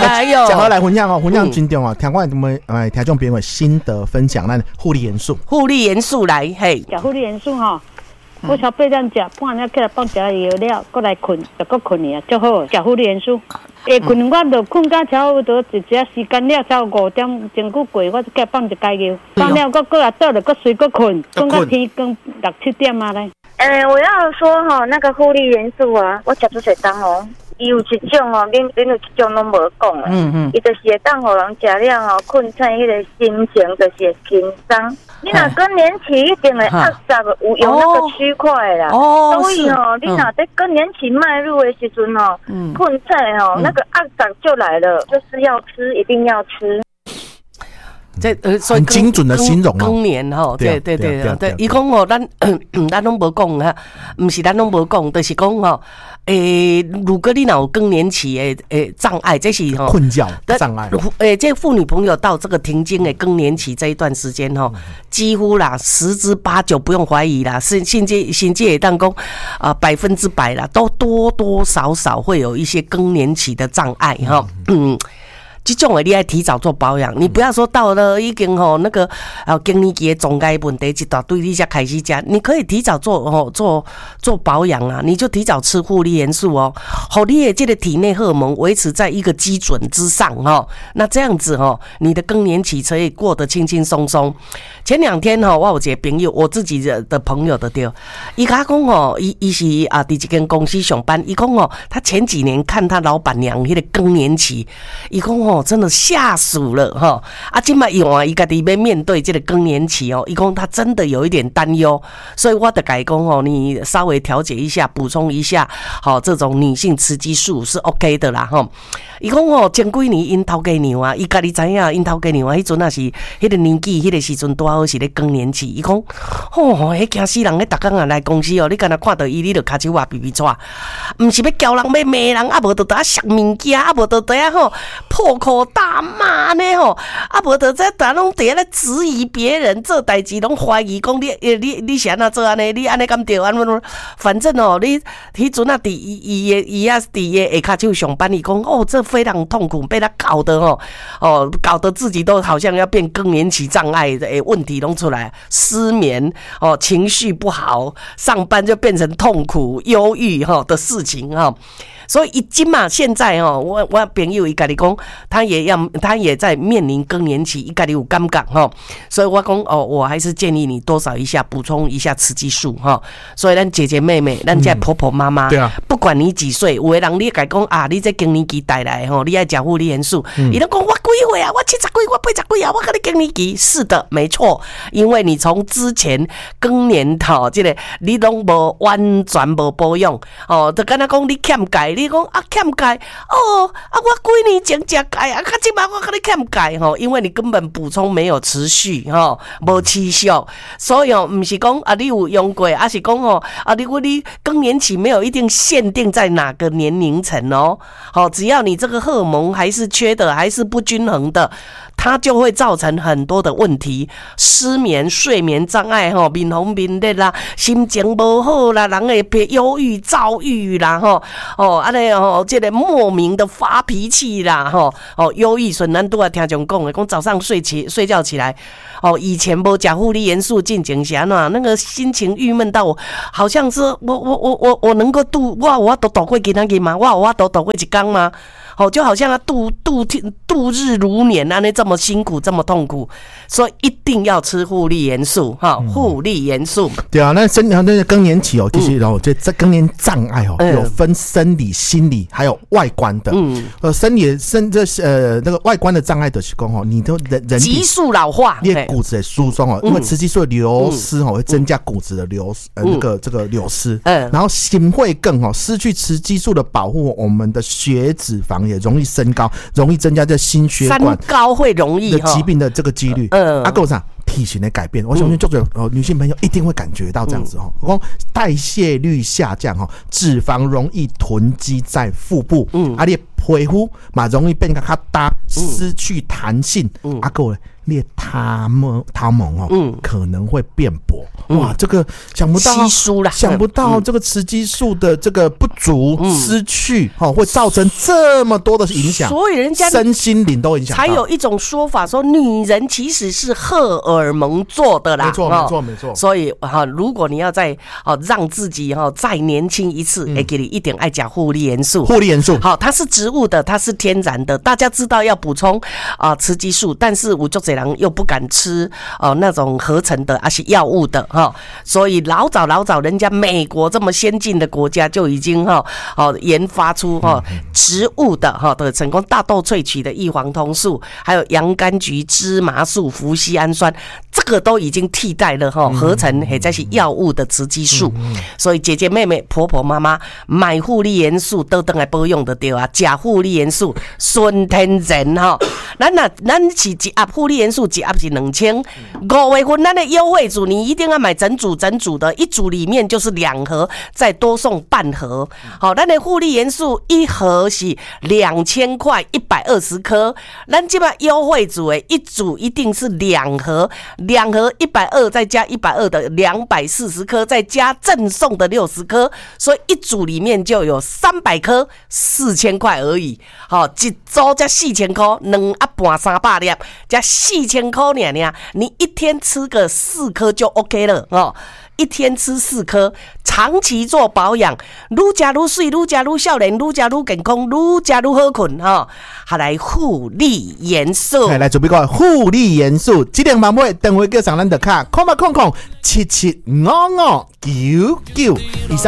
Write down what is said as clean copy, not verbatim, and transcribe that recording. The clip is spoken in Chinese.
哎呦， 讲回来分享哦，分享真重哦，听我们听众朋友心得分享，咱护理元素， 护理元素来，嘿， 食护理元素吼。我超8点食，半夜起来放一下药了，过来困，就搁困去啊，足好。食护理元素，下困我就困到差不多一只时间了，差5点前久过，我就起来放一解药，放了搁啊倒了，搁睡搁困，困到天光6、7点啊嘞。 我要说吼，那个护理元素啊，我食出侪当哦。伊有一种哦，恁有一种拢无讲诶，伊就是会当互人食了哦，困醒迄个心情就是会轻松。你若更年期一定会压榨有用那个区块啦，所以哦，你若在更年期迈入的时阵哦，困醒哦，那个压榨就来了，就是要吃，一定要吃。 所以很精准的形容更年吼，对，伊讲吼，咱拢无讲哈，毋是咱拢无讲，就是讲吼，如果你若有更年期的障碍，这是吼困觉障碍， 这妇女朋友到这个停经的更年期这一段时间吼，几乎啦10之8九不用怀疑啦，甚至也当讲100%啦，都多多少少会有一些更年期的障碍哈，这种的你要提早做保养，你不要说到了已经吼那个更年期的障碍问题一大堆，你才开始吃，你可以提早做保养啊，你就提早吃护理元素哦，好你的这个体内荷尔蒙维持在一个基准之上哦，那这样子哦，你的更年期可以过得轻轻松松。前2天我有一个朋友，我自己的朋友的对，伊甲讲哦，伊是伫一间公司上班，伊讲哦，他前几年看他老板娘迄个更年期，伊讲哦，真的吓死了哈！现在伊家己要面对这个更年期哦，伊讲他真的有一点担忧，所以我的改讲哦，你稍微调节一下，补充一下，好这种女性雌激素是 OK 的啦哈。伊讲哦，前几年因头家娘啊，伊家己知影因头家娘啊，迄阵也是迄个年纪，迄个时阵拄好是咧更年期。伊讲哦，迄惊死人，迄逐工啊来公司哦，你敢若看到伊，你就骹手啊比抓，毋是要叫人要骂人，啊无就倒食物件，啊无就倒吼破口大骂呢吼，啊无就在打拢伫咧质疑别人，做代志拢怀疑讲你是安怎做安尼，你安尼敢对安怎？反正哦，你迄阵啊伫伊啊伫伊下骹手上班，伊讲哦这非常痛苦，被他搞得搞得自己都好像要变更年期障碍的问题拢出来，失眠情绪不好，上班就变成痛苦、忧郁的事情所以现在我朋友伊家己讲，他也在面临更年期，伊家己有感觉所以我讲我还是建议你多少一下补充一下雌激素所以咱姐姐妹妹，咱这婆婆妈妈，对啊，不管你几岁，有的人你家讲你这更年期带来你爱吃护理元素，伊都讲我几岁啊，我70几，我80几啊，我跟你更年期，是的，没错，因为你从之前更年这个你拢无完全无保养就敢若讲你欠钙。你讲欠钙我几年前吃钙啊，现在我跟你欠钙因为你根本补充没有持续无持续，所以不是讲你有用过，是讲你更年期没有一定限定在哪个年龄层只要你这个荷尔蒙还是缺的，还是不均衡的，它就会造成很多的问题，失眠、睡眠障碍面红面热啦，心情不好啦，人会忧郁、躁郁啦这个莫名的发脾气啦忧郁损咱都要听众讲的，讲早上睡觉起来以前无吃护理元素进前是安怎，那个心情郁闷到好像是我能够我都度过今天吗？我都度过一天吗？就好像他度日如年啊，那这么辛苦，这么痛苦，所以一定要吃护理元素护理元素。 对啊，那更年期其实这更年障碍有分生理、心理还有外观的。生理那个外观的障碍就是讲你的人激素老化， 你的骨质的疏松因为雌激素的流失会增加骨质的这个流失。然后心会更失去雌激素的保护，我们的血脂肪也容易升高，容易增加这心血管三高会容易的疾病的这个几率。够啥？体型的改变，我相信就是女性朋友一定会感觉到这样子代谢率下降脂肪容易囤积在腹部，你的皮肤嘛容易变得较大，失去弹性。够你的汤蒙可能会变薄。哇，这个想不到稀疏啦， 想不到这个雌激素的这个不足、失去，会造成这么多的影响， 所以人家身心灵都影响到。 才有一种说法说，女人其实是荷尔蒙做的啦， 没错。 所以如果你要再让自己再年轻一次，给你一点爱讲护理元素。好，它是植物的，它是天然的，大家知道要补充雌激素，但是有很多人又不敢吃那种合成的，而是药物的。所以老早人家美国这么先进的国家就已经研发出植物的成功大豆萃取的异黄酮素，还有洋甘菊、芝麻素、麩酰氨酸，这个都已经替代了合成或者是药物的雌激素。所以姐姐妹妹婆婆妈妈买护理元素都回来保养就对啊，吃护理元素纯天然咱是一盒护理元素一盒是2000，5月份咱的优惠组你一定要买整组的，一组里面就是2盒，再多送半盒。好，咱的护理元素一盒是2000块120颗，咱这边优惠组的一组一定是2盒120再加120的240颗，再加赠送的60颗，所以一组里面就有300颗，4000块而已。好，一组才4000块，2盒半300粒，才4000块尔，你一天吃个4颗就 OK 了一天吃4颗，长期做保养，愈吃愈水，愈吃愈少年，愈吃愈健康，愈吃愈好困还来护理元素， 来准备个护理元素，这2万尾等会叫上咱的卡，00775599。以上